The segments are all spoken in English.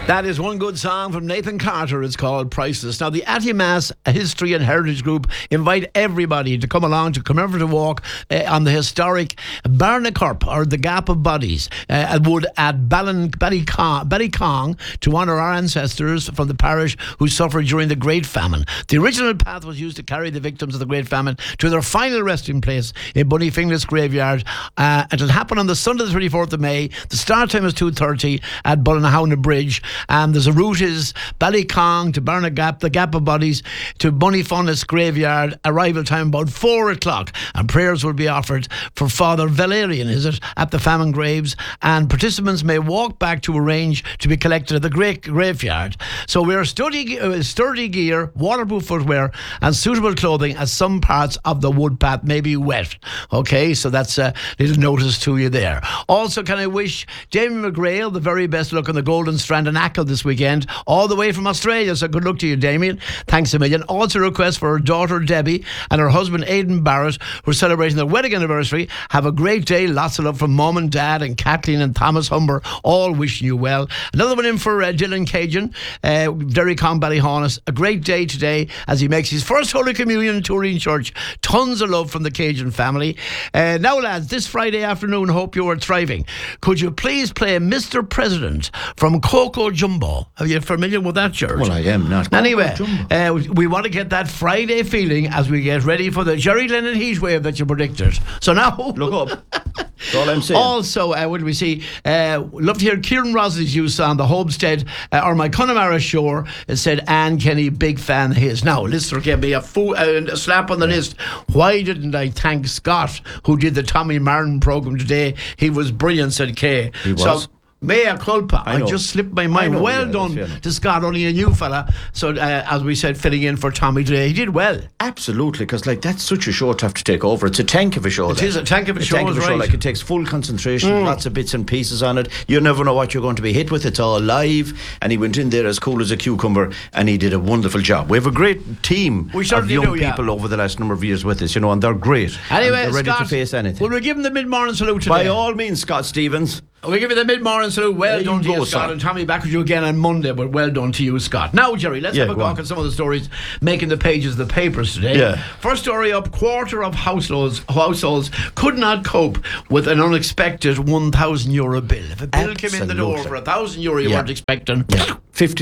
That is one good song from Nathan Carter. It's called Priceless. Now, the Attimass History and Heritage Group invite everybody to come along to commemorative walk on the historic Barnacorp, or the Gap of Bodies, at Ballycong, to honour our ancestors from the parish who suffered during the Great Famine. The original path was used to carry the victims of the Great Famine to their final resting place in Bunnyfinglas Graveyard. It'll happen on the Sunday the 24th of May. The start time is 2:30 at Ballinahona Bridge. And there's a route is Ballycong to Barnagap, the Gap of Bodies, to Bunnyfinglas Graveyard. Arrival time about 4 o'clock. And prayers will be offered for Father Valerian, is it, at the famine graves. And participants may walk back to arrange to be collected at the graveyard. So wear sturdy gear, waterproof footwear, and suitable clothing, as some parts of the wood path may be wet. Okay, so that's a little notice to you there. Also, can I wish Jamie McGrail the very best luck on the Golden Strand and Ackle this weekend, all the way from Australia. So good luck to you, Damien. Thanks a million. Also, request for her daughter Debbie and her husband Aidan Barrett, who are celebrating their wedding anniversary. Have a great day. Lots of love from Mum and Dad and Kathleen and Thomas Humber, all wishing you well. Another one in for Dylan Cajun, Derrycon Ballyhaunis. A great day today as he makes his first Holy Communion in Turin Church. Tons of love from the Cajun family. Now, lads, this Friday afternoon, hope you are thriving. Could you please play Mr. President from Coco Jumbo? Are you familiar with that, George? Well, I am not. Anyway, we want to get that Friday feeling as we get ready for the Jerry Lennon heatwave that you predicted. So now, look up. That's all I'm saying. Also, what do we see? Love to hear Kieran Rosley's use on the Homestead or my Connemara Shore. It said Anne Kenny, big fan of his. Now, listener gave me a slap on the list. Why didn't I thank Scott, who did the Tommy Martin programme today? He was brilliant, said Kay. He was. So, Mea culpa. I just slipped my mind. Well done to Scott, only a new fella. So, as we said, filling in for Tommy today. He did well. Absolutely, because that's such a show to have to take over. It's a tank of a show. It is a tank of a show, right. Like, it takes full concentration, lots of bits and pieces on it. You never know what you're going to be hit with. It's all live. And he went in there as cool as a cucumber, and he did a wonderful job. We have a great team of young people over the last number of years with us, and they're great. Anyway, they're ready Scott, to face anything. Will we give him the mid-morning salute today? By all means, Scott Stevens. We give you the mid-morning salute. Well done to you, Scott. And Tommy, back with you again on Monday, but well done to you, Scott. Now, Jerry, let's have a look at some of the stories making the pages of the papers today. Yeah. First story up, quarter of households could not cope with an unexpected €1,000 bill. If a bill came in the door for €1,000 you weren't expecting. Yeah.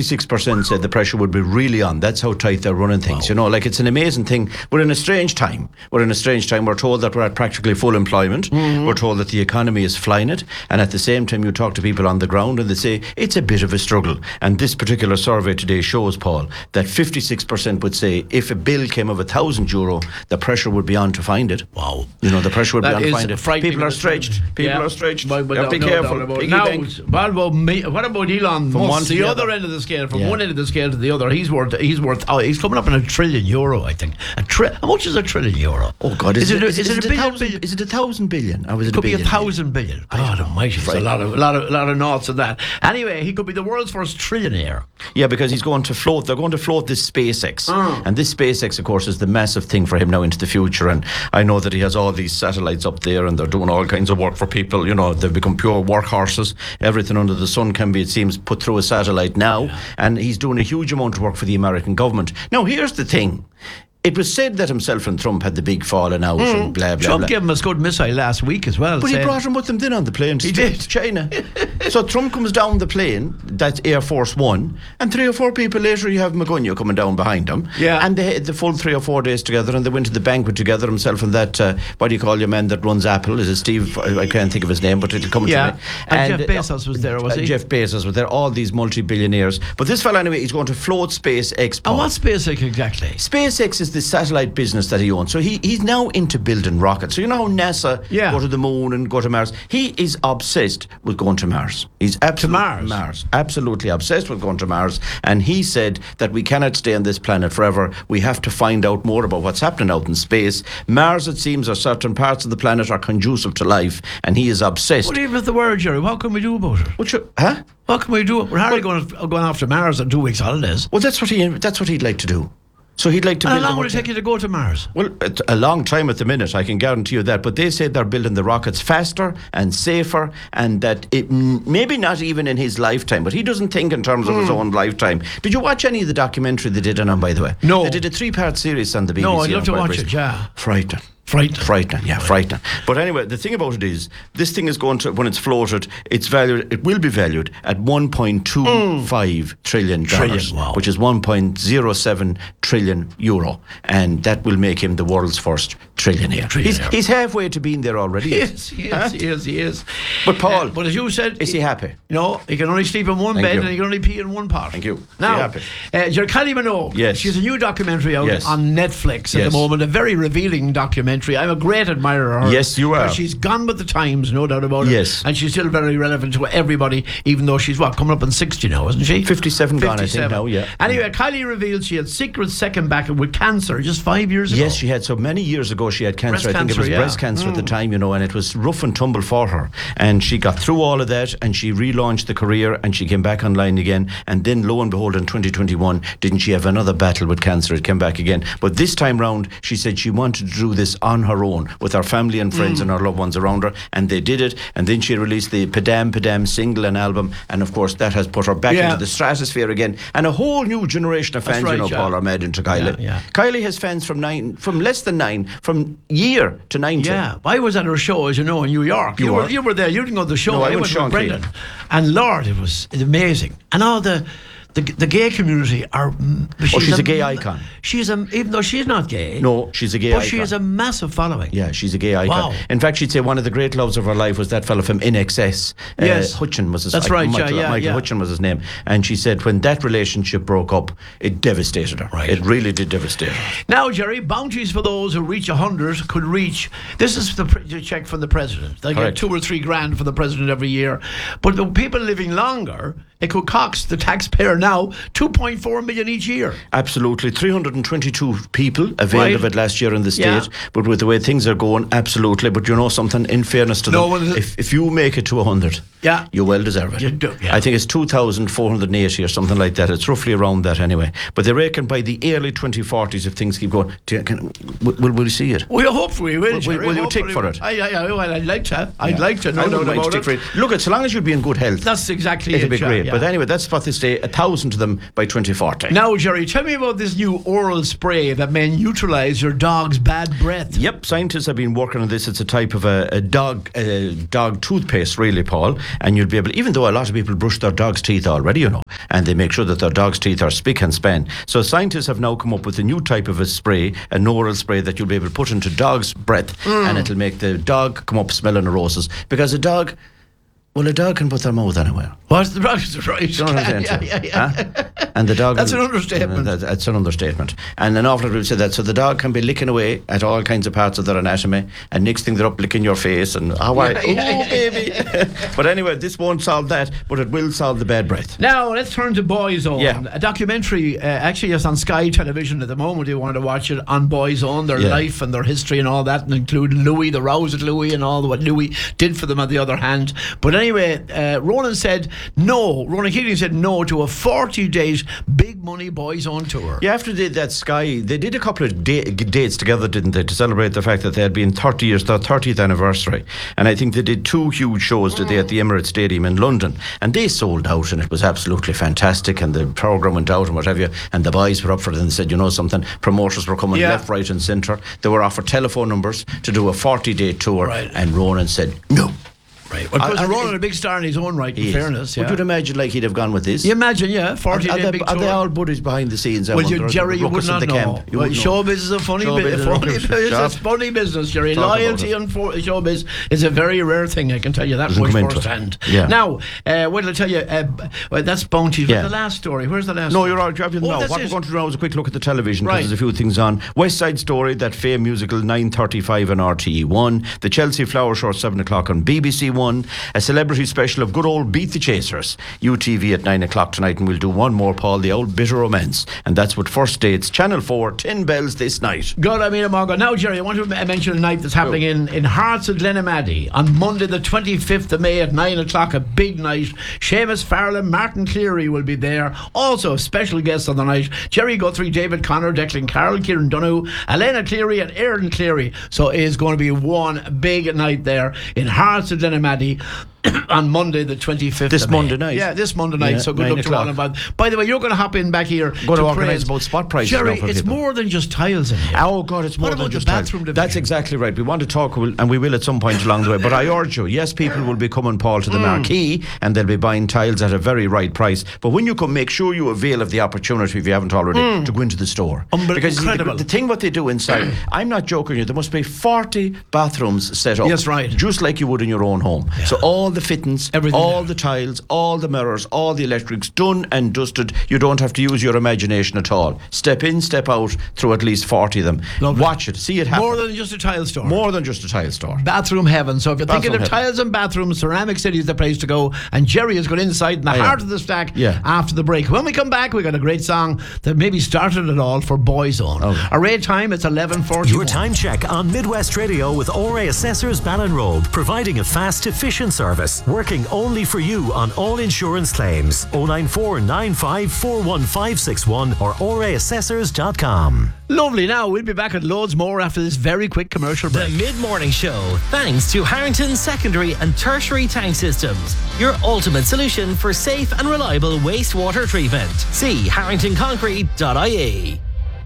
56% said the pressure would be really on. That's how tight they're running things. Wow. It's an amazing thing. We're in a strange time. We're told that we're at practically full employment. Mm-hmm. We're told that the economy is flying it. And at the same time, you talk to people on the ground and they say it's a bit of a struggle. And this particular survey today shows, Paul, that 56% would say if a bill came of €1,000, the pressure would be on to find it. Wow. The pressure would be on to find it. People are stretched. People are stretched. You have to be careful. What about Elon Musk? The other end of the scale, from one end of the scale to the other, he's coming up in €1 trillion, I think. How much is €1 trillion? Oh God, is it a billion? Is it 1,000 billion? Or is it could a billion? Be 1,000 billion. God almighty, it's a lot of noughts of that. Anyway, he could be the world's first trillionaire. Yeah, because he's going to float. They're going to float this SpaceX, and this SpaceX, of course, is the massive thing for him now into the future. And I know that he has all these satellites up there, and they're doing all kinds of work for people. They've become pure workhorses. Everything under the sun can be, it seems, put through a satellite now, and he's doing a huge amount of work for the American government. Now, here's the thing. It was said that himself and Trump had the big falling out and blah, blah, Trump blah. gave him a good missile last week as well. But he brought him with him then on the plane to China. So Trump comes down the plane, that's Air Force One, and 3 or 4 people later you have Magunya coming down behind him. Yeah. And they had the full 3 or 4 days together, and they went to the banquet together, himself and that, what do you call your man that runs Apple? Is it Steve? I can't think of his name, but it'll come to me. And Jeff Bezos was there, was he? Jeff Bezos was there, all these multi-billionaires. But this fella anyway, he's going to float SpaceX. And what's SpaceX exactly? SpaceX is the satellite business that he owns. So he's now into building rockets. So how NASA go to the moon and go to Mars. He is obsessed with going to Mars. He's absolutely obsessed with going to Mars. And he said that we cannot stay on this planet forever. We have to find out more about what's happening out in space. Mars, it seems, or certain parts of the planet are conducive to life, and he is obsessed. What even with the word, Jerry? What can we do about it? What can we do? We're hardly going after Mars on 2 weeks holidays. Well, that's what he'd like to do. So he'd like to And build how a long will it hotel. take you to go to Mars? Well, it's a long time at the minute, I can guarantee you that. But they say they're building the rockets faster and safer, and that it maybe not even in his lifetime, but he doesn't think in terms of his own lifetime. Did you watch any of the documentary they did on him, by the way? No. They did a 3-part series on the BBC. No, I'd love on to quite watch recent. it, yeah. Frightening. Frightening. Frightening. But anyway, the thing about it is, this thing is going to, when it's floated, it will be valued at $1.25 trillion, Wow. which is 1.07 trillion euro, and that will make him the world's first trillionaire. He's halfway to being there already. He is. But Paul, but as you said, is he happy? No, he can only sleep in one bed you. and he can only pee in one pot. Thank you. Now, Is he happy? Kylie Minogue, Yes. she's a new documentary out Yes. on Netflix at Yes. the moment, a very revealing documentary. I'm a great admirer of her. Yes, you are. But she's gone with the times, no doubt about it. Yes. And she's still very relevant to everybody, even though she's, coming up on 60 now, isn't she? 57 gone, I think, now, yeah. Anyway, Kylie revealed she had secret second battle with cancer just 5 years ago. Yes, she had. So many years ago, she had cancer. Breast I think it was cancer, yeah. breast cancer at the time, and it was rough and tumble for her. And she got through all of that, and she relaunched the career, and she came back online again. And then, lo and behold, in 2021, didn't she have another battle with cancer? It came back again. But this time round, she said she wanted to do this on her own, with her family and friends and her loved ones around her, and they did it. And then she released the Padam Padam single and album, and of course that has put her back into the stratosphere again, and a whole new generation of fans, Paul, are made into Kylie. Yeah. Kylie has fans from less than 9, from year to 90. Yeah, I was at her show, as you know, in New York. You were there. You didn't go to the show. No, I went with Sean Brendan. Keane. And Lord, it's amazing. And all the gay community are. She's a gay icon. Even though she's not gay. No, she's a gay icon. But she has a massive following. Yeah, she's a gay icon. Wow. In fact, she'd say one of the great loves of her life was that fella from INXS. Yes. Hutchin was his name. That's right, Michael Hutchin was his name. And she said when that relationship broke up, it devastated her. Right. It really did devastate her. Now, Jerry, bounties for those who reach 100 could reach. This is the check from the president. They get 2 or 3 grand for the president every year. But the people living longer, it could cost the taxpayer now 2.4 million each year. Absolutely. 322 people availed of it last year in the state. Yeah. But with the way things are going, absolutely. But you know something, in fairness to them, if you make it to 100, you well deserve it. You do, yeah. I think it's 2,480 or something like that. It's roughly around that anyway. But they reckon by the early 2040s, if things keep going, will we see it? Well, hopefully we will. Will you tick for it? I'd like to. I'd like to. No I doubt would like to about tick for it. it. Look, so long as you'll be in good health. That's exactly it'll be great. Yeah. But anyway, that's what they say, 1,000 to them by 2040. Now, Jerry, tell me about this new oral spray that may neutralise your dog's bad breath. Yep, scientists have been working on this. It's a type of a dog toothpaste, really, Paul. And you'll be able, even though a lot of people brush their dog's teeth already, and they make sure that their dog's teeth are spick and span. So scientists have now come up with a new type of a spray, an oral spray that you'll be able to put into dog's breath, and it'll make the dog come up smelling of roses. Because a dog can put their mouth anywhere. What's the right? You know what I'm saying? Huh? And the dog. That's an understatement. That's an understatement. And an awful lot of people say that. So the dog can be licking away at all kinds of parts of their anatomy, and next thing they're up licking your face and baby. But anyway, this won't solve that, but it will solve the bad breath. Now let's turn to Boyzone. Yeah. A documentary, actually, it's on Sky Television at the moment. You want to watch it on Boyzone, their life and their history and all that, and including Louis, the rows at Louis, and all what Louis did for them. On the other hand, but anyway, Ronan Keating said no to a 40-day big money Boyzone tour. Yeah, after they did that Sky, they did a couple of dates together, didn't they, to celebrate the fact that they had been 30 years, their 30th anniversary. And I think they did 2 huge shows today at the Emirates Stadium in London, and they sold out, and it was absolutely fantastic, and the programme went out and what have you, and the boys were up for it, and they said, you know something, promoters were coming left, right and centre. They were offered telephone numbers to do a 40-day tour, and Ronan said no. Right. Well, because Ronan a big star in his own right, in fairness. Would you imagine like he'd have gone with this? You imagine, 40-day big tour. Are they all buddies behind the scenes? Well, Jerry, you would not know. Well, showbiz is a funny business. It's funny business, Jerry. Loyalty on showbiz is a very rare thing, I can tell you that much firsthand. Now, wait till I tell you, that's Bounty. Where's the last story? Where's the last story? No, you're all dropping now. What we're going to do now is a quick look at the television, because there's a few things on. West Side Story, that Fame musical, 9:35 on RTE1. The Chelsea Flower Show, 7 o'clock on BBC 1, a celebrity special of good old Beat the Chasers, UTV at 9 o'clock tonight, and we'll do one more, Paul, the old Bitter Romance, and that's with First Dates, Channel 4, 10 bells this night. Good, I mean, Margot. Now, Jerry, I want to mention a night that's happening in Hearts of Glenamaddy on Monday the 25th of May at 9 o'clock, a big night. Seamus Farrell, Martin Cleary will be there. Also, special guests on the night, Jerry Guthrie, David Connor, Declan Carroll, Kieran Donoghue, Elena Cleary and Aaron Cleary. So it is going to be one big night there in Hearts of Glenamaddy on Monday the 25th This of May. Monday night. Yeah, this Monday night. Yeah, so good 9 luck to all o'clock. of. By the way, you're going to hop in back here Going to organise praise. about spot prices. Jerry, now for it's people. more than just tiles in here. Oh God, it's more What than about just the tiles. bathroom division? That's exactly right. We want to talk, and we will at some point along the way. But I urge you, yes, people will be coming, Paul, to the marquee, and they'll be buying tiles at a very right price. But when you come, make sure you avail of the opportunity, if you haven't already, to go into the store. Because you see, Incredible. the thing what they do inside, I'm not joking you, there must be 40 bathrooms set up. Yes, right. Just like you would in your own home. Yeah. So all the fittings, Everything all there. the tiles, all the mirrors, all the electrics, done and dusted. You don't have to use your imagination at all. Step in, step out through at least 40 of them. Lovely. Watch it, see it happen. More than just a tile store. More than just a tile store. Bathroom heaven. So if you're thinking of Bathroom heaven. tiles and bathrooms, Ceramic City is the place to go. And Jerry is going inside in the heart of the stack after the break. When we come back, we got a great song that maybe started it all for Boyzone. Okay. Array time, it's 11:41. Your time check on Midwest Radio with Ore Assessors Ballinrobe, providing a fast, efficient service, working only for you on all insurance claims. 094 95 41561 or oreassessors.com. Lovely. Now, we'll be back at loads more after this very quick commercial The break. Mid-Morning Show, thanks to Harrington Secondary and Tertiary Tank Systems, your ultimate solution for safe and reliable wastewater treatment. See harringtonconcrete.ie.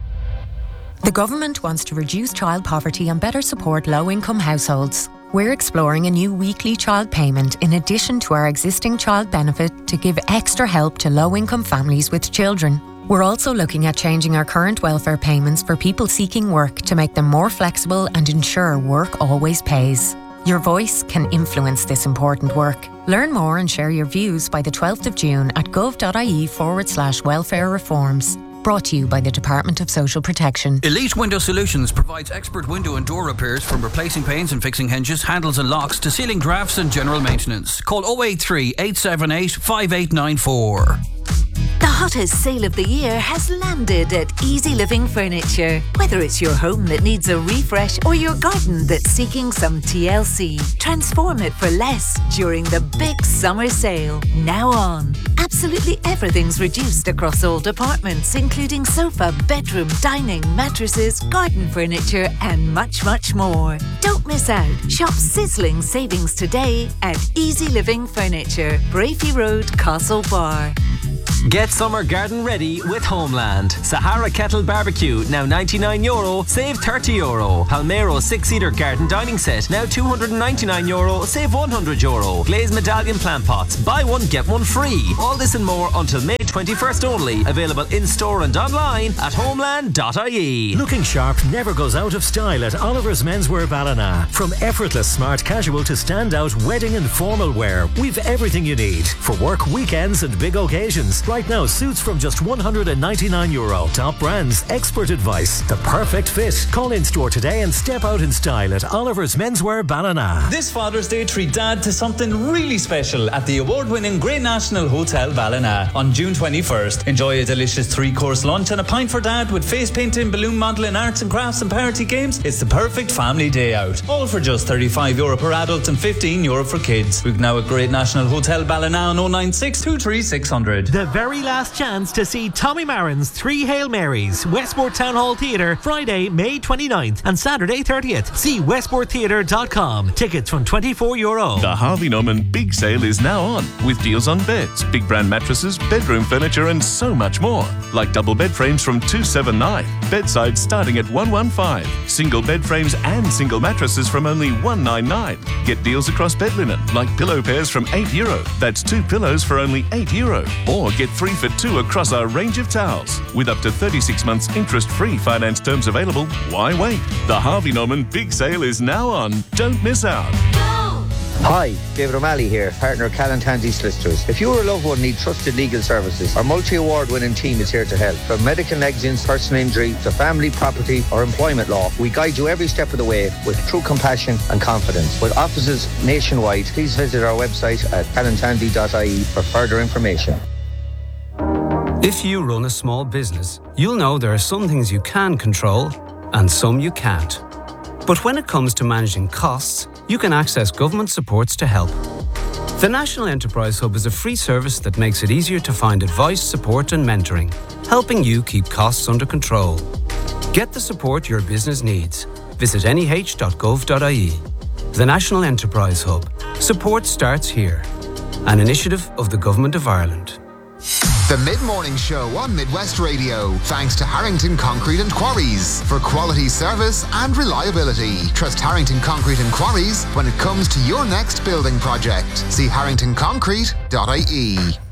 The government wants to reduce child poverty and better support low-income households. We're exploring a new weekly child payment in addition to our existing child benefit to give extra help to low-income families with children. We're also looking at changing our current welfare payments for people seeking work to make them more flexible and ensure work always pays. Your voice can influence this important work. Learn more and share your views by the 12th of June at gov.ie/welfare reforms. Brought to you by the Department of Social Protection. Elite Window Solutions provides expert window and door repairs, from replacing panes and fixing hinges, handles and locks to sealing drafts and general maintenance. Call 083 878 5894. The hottest sale of the year has landed at Easy Living Furniture. Whether it's your home that needs a refresh or your garden that's seeking some TLC, transform it for less during the big summer sale. Now on. Absolutely everything's reduced across all departments, including sofa, bedroom, dining, mattresses, garden furniture, and much, much more. Don't miss out. Shop sizzling savings today at Easy Living Furniture, Brafey Road, Castle Bar. Get summer garden ready with Homeland. Sahara Kettle Barbecue, now €99, save €30. Palmero 6-seater garden dining set, now €299, save €100. Glazed medallion plant pots, buy one get one free. All this and more until May 21st only. Available in store and online at homeland.ie. Looking sharp never goes out of style at Oliver's Menswear Ballina. From effortless smart casual to standout wedding and formal wear, we've everything you need for work, weekends and big occasions. Right now, suits from just €199. Top brands, expert advice, the perfect fit. Call in store today and step out in style at Oliver's Menswear Ballina. This Father's Day, treat Dad to something really special at the award-winning Great National Hotel Ballina on June 21st. Enjoy a delicious 3-course lunch and a pint for Dad with face painting, balloon modelling, arts and crafts and party games. It's the perfect family day out. All for just €35 per adult and €15 for kids. Book now at Great National Hotel Ballina on 096 23 600. The very last chance to see Tommy Marin's 3 Hail Marys, Westport Town Hall Theatre, Friday, May 29th and Saturday 30th. See westporttheatre.com. Tickets from €24. The Harvey Norman Big Sale is now on, with deals on beds, big brand mattresses, bedroom furniture and so much more. Like double bed frames from $279, bedsides starting at $115, single bed frames and single mattresses from only $199. Get deals across bed linen, like pillow pairs from €8. That's 2 pillows for only €8. Or get 3 for 2 across our range of towels. With up to 36 months interest-free finance terms available, why wait? The Harvey Norman Big Sale is now on. Don't miss out. Hi, David O'Malley here, partner of Callan Tansey Solicitors. If you or a loved one need trusted legal services, our multi-award winning team is here to help. From medical negligence, personal injury, to family, property or employment law, we guide you every step of the way with true compassion and confidence. With offices nationwide, please visit our website at callantansey.ie for further information. If you run a small business, you'll know there are some things you can control and some you can't. But when it comes to managing costs, you can access government supports to help. The National Enterprise Hub is a free service that makes it easier to find advice, support and mentoring, helping you keep costs under control. Get the support your business needs. Visit neh.gov.ie. The National Enterprise Hub. Support starts here. An initiative of the Government of Ireland. The Mid-Morning Show on Midwest Radio. Thanks to Harrington Concrete and Quarries for quality service and reliability. Trust Harrington Concrete and Quarries when it comes to your next building project. See harringtonconcrete.ie.